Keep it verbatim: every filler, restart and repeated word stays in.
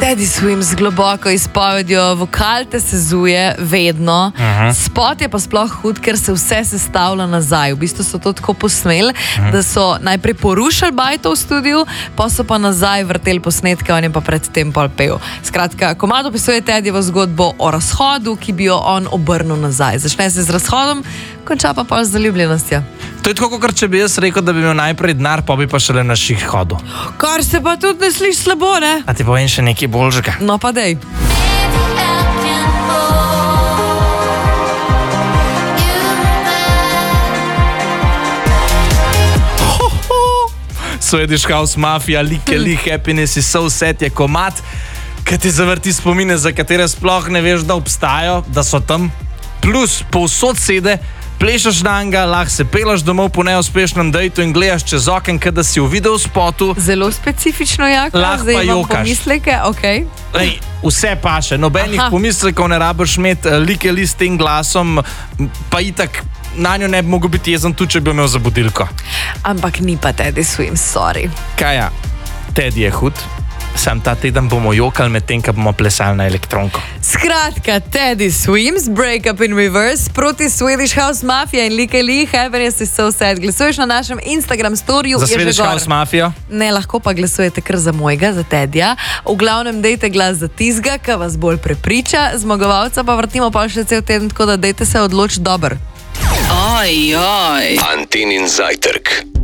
Teddy Swims globoko izpovedjo, vokal te sezuje vedno, uh-huh. spot je pa sploh hud, ker se vse sestavlja nazaj. V bistvu so to tako posneli, uh-huh. da so najprej porušili bajto v studiu, pa so pa nazaj vrteli posnetke, on je pa predtem pol pel. Skratka, komad opisuje Teddyjevo zgodbo o razhodu, ki bi jo on obrnil nazaj. Začne se z razhodom, konča pa pol z zaljubljenostjo. To je tako, kot če bi jaz rekel, da bi imel najprej denar, pa bi pa šele na ših hodil. Kar se pa tudi ne sliši slabo, ne? A ti povem še nekaj boljšega. No pa dej. Swedish House Mafia, Like Lee, Happiness is so sad je komad, ki ti zavrti spomine, za katere sploh ne veš, da obstajajo, da so tam. Plus, povsod sede, plešaš na njega, lahko se pelaš domov po neuspešnem dejtu in gledaš čez oken, kada si v videospotu. Zelo specifično, Jaka. Lahko Zdaj pa imam jokaš. pomisleke, okej. Okay. Lej, vse paše, nobenih Aha. pomislekov ne rabiš imeti, Like Lee s tem glasom, pa itak na njo ne bi mogel biti jezen tudi, če bi imel za budilko. Ampak ni pa Teddy Swims, sorry. Kaj ja, Teddy je hud, sam ta teden bomo jokali med tem, ko bomo plesali na elektronko. Skratka, Teddy Swims, Break Up in Reverse, proti Swedish House Mafia in Like Lee, Happiness is so sad. Glasuješ na našem Instagram storiju. Za Swedish House Mafia? Ne, lahko pa glasujete kar za mojega, za Teddyja. V glavnem dejte glas za tizga, ki vas bolj prepriča. Zmagovalca pa vrtimo pa še cel teden, tako da dejte se odločiti dober. Oj, oj. Antenin zajtrk.